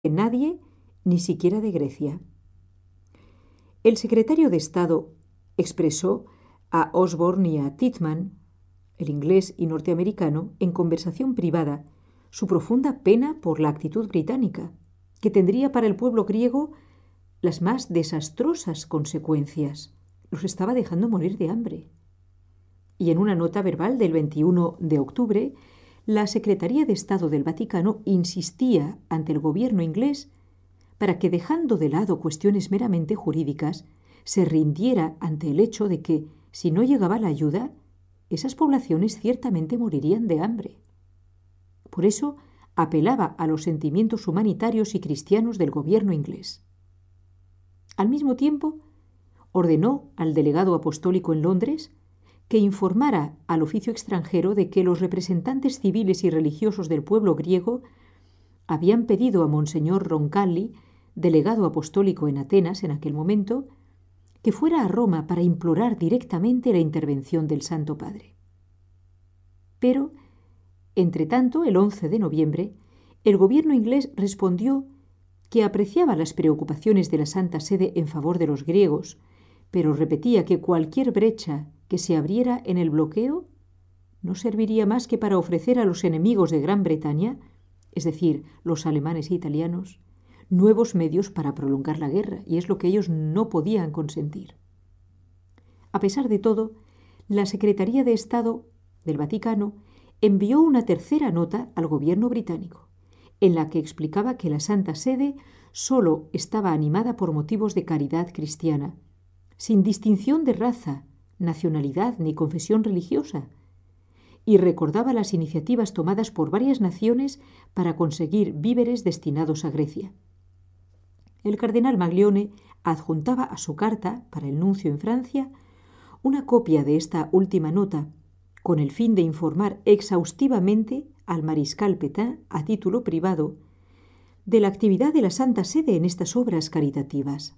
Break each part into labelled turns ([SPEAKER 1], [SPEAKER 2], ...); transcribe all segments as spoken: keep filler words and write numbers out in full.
[SPEAKER 1] de nadie, ni siquiera de Grecia. El secretario de Estado expresó a Osborne y a Titman, el inglés y norteamericano, en conversación privada, su profunda pena por la actitud británica, que tendría para el pueblo griego las más desastrosas consecuencias. Los estaba dejando morir de hambre. Y en una nota verbal del veintiuno de octubre, la Secretaría de Estado del Vaticano insistía ante el gobierno inglés para que, dejando de lado cuestiones meramente jurídicas, se rindiera ante el hecho de que, si no llegaba la ayuda, esas poblaciones ciertamente morirían de hambre. Por eso, apelaba a los sentimientos humanitarios y cristianos del gobierno inglés. Al mismo tiempo, ordenó al delegado apostólico en Londres que informara al oficio extranjero de que los representantes civiles y religiosos del pueblo griego habían pedido a Monseñor Roncalli, delegado apostólico en Atenas en aquel momento, que fuera a Roma para implorar directamente la intervención del Santo Padre. Pero, entretanto, el once de noviembre, el gobierno inglés respondió que apreciaba las preocupaciones de la Santa Sede en favor de los griegos, pero repetía que cualquier brecha que se abriera en el bloqueo no serviría más que para ofrecer a los enemigos de Gran Bretaña, es decir, los alemanes e italianos, nuevos medios para prolongar la guerra, y es lo que ellos no podían consentir. A pesar de todo, la Secretaría de Estado del Vaticano envió una tercera nota al gobierno británico, en la que explicaba que la Santa Sede solo estaba animada por motivos de caridad cristiana, sin distinción de raza, nacionalidad ni confesión religiosa, y recordaba las iniciativas tomadas por varias naciones para conseguir víveres destinados a Grecia. El cardenal Maglione adjuntaba a su carta para el nuncio en Francia una copia de esta última nota, con el fin de informar exhaustivamente al mariscal Pétain, a título privado, de la actividad de la Santa Sede en estas obras caritativas.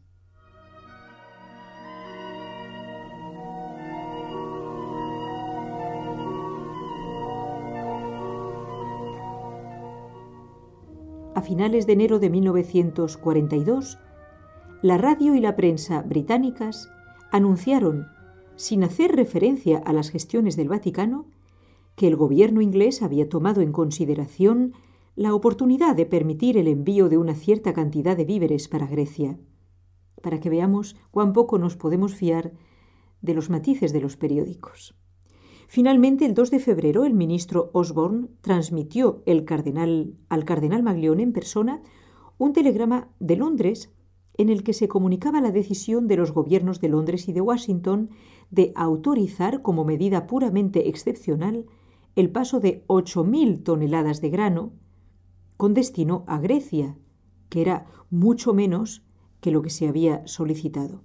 [SPEAKER 1] A finales de enero de mil novecientos cuarenta y dos, la radio y la prensa británicas anunciaron, sin hacer referencia a las gestiones del Vaticano, que el gobierno inglés había tomado en consideración la oportunidad de permitir el envío de una cierta cantidad de víveres para Grecia, para que veamos cuán poco nos podemos fiar de los matices de los periódicos. Finalmente, el dos de febrero, el ministro Osborne transmitió el cardenal, al cardenal Maglione en persona un telegrama de Londres en el que se comunicaba la decisión de los gobiernos de Londres y de Washington de autorizar como medida puramente excepcional el paso de ocho mil toneladas de grano con destino a Grecia, que era mucho menos que lo que se había solicitado.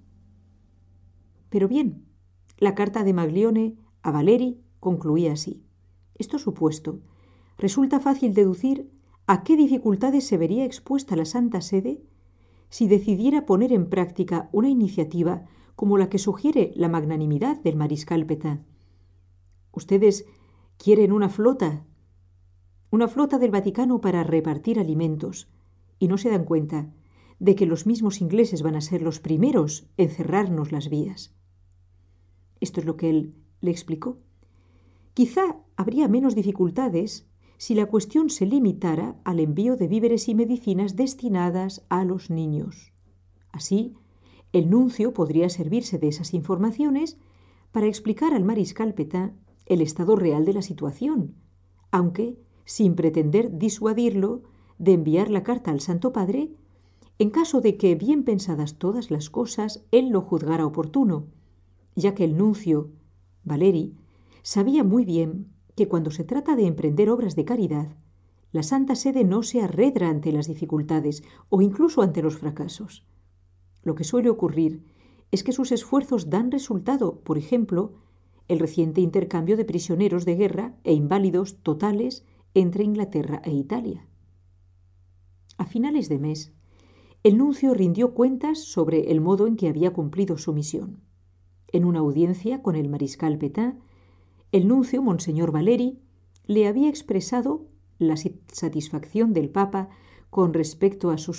[SPEAKER 1] Pero bien, la carta de Maglione a Valeri concluía así. Esto supuesto, resulta fácil deducir a qué dificultades se vería expuesta la Santa Sede si decidiera poner en práctica una iniciativa como la que sugiere la magnanimidad del mariscal Pétain. Ustedes quieren una flota, una flota del Vaticano para repartir alimentos, y no se dan cuenta de que los mismos ingleses van a ser los primeros en cerrarnos las vías. Esto es lo que él le explicó. Quizá habría menos dificultades si la cuestión se limitara al envío de víveres y medicinas destinadas a los niños. Así, el nuncio podría servirse de esas informaciones para explicar al mariscal Pétain el estado real de la situación, aunque sin pretender disuadirlo de enviar la carta al Santo Padre, en caso de que, bien pensadas todas las cosas, él lo juzgara oportuno, ya que el nuncio, Valeri, sabía muy bien que cuando se trata de emprender obras de caridad, la Santa Sede no se arredra ante las dificultades o incluso ante los fracasos. Lo que suele ocurrir es que sus esfuerzos dan resultado, por ejemplo, el reciente intercambio de prisioneros de guerra e inválidos totales entre Inglaterra e Italia. A finales de mes, el nuncio rindió cuentas sobre el modo en que había cumplido su misión. En una audiencia con el mariscal Pétain, el nuncio, Monseñor Valeri, le había expresado la satisfacción del Papa con respecto a sus